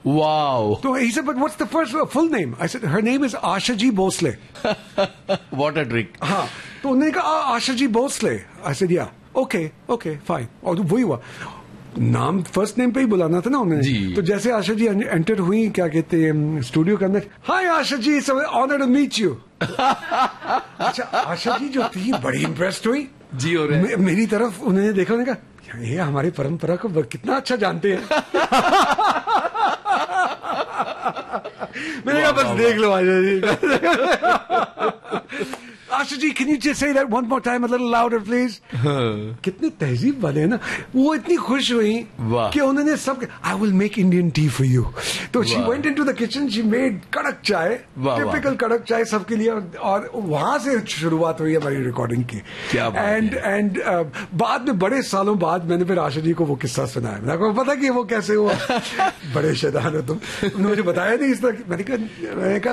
Wow. So he said, but what's the first full name? I said, her name is Asha Ji Bhosle. What a trick. हाँ, तो उन्होंने कहा Asha ji Bhosle. I said, yeah, okay, fine. और वही हुआ. नाम first name पे ही बुलाना था ना उन्होंने. तो जैसे आशा जी एंटर हुई, क्या कहते हैं, स्टूडियो के अंदर, हाय Asha ji, it's honour to meet you. अच्छा, आशा जी जो थी बड़ी इम्प्रेस्ड हुई जी. और मेरी तरफ उन्होंने देखा, उन्होंने कहा ये हमारी परंपरा को कितना अच्छा जानते हैं. मैंने कहा बस देख लो Asha ji. Asha ji, can you just say that one more time a little louder, please? कितने तहजीब वाले हैं ना. वो इतनी खुश हुई कि उन्होंने सब, I will make Indian tea for you. तो she went into the kitchen, she made कड़क चाय, typical कड़क चाय सबके लिए, और वहां से शुरुआत हुई हमारी रिकॉर्डिंग की. एंड बाद में बड़े सालों बाद मैंने फिर आशा जी को वो किस्सा सुनाया. मैंने कहा पता कि वो कैसे हुआ. बड़े शैतान हो तुम, उन्होंने मुझे बताया नहीं इस तरह. मैंने कहा